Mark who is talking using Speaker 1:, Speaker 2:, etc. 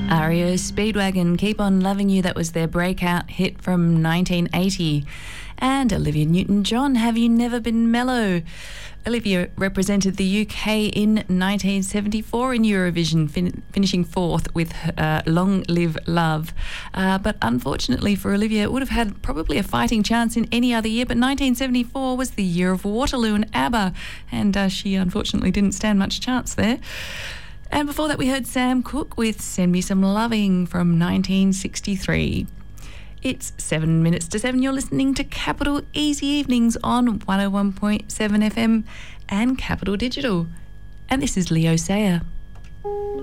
Speaker 1: REO Speedwagon, Keep On Loving You, that was their breakout hit from 1980. And Olivia Newton-John, Have You Never Been Mellow? Olivia represented the UK in 1974 in Eurovision, finishing fourth with Long Live Love. But unfortunately for Olivia, it would have had probably a fighting chance in any other year, but 1974 was the year of Waterloo and ABBA, and she unfortunately didn't stand much chance there. And before that, we heard Sam Cooke with Send Me Some Loving from 1963. It's 7 minutes to 7. You're listening to Capital Easy Evenings on 101.7 FM and Capital Digital. And this is Leo Sayer.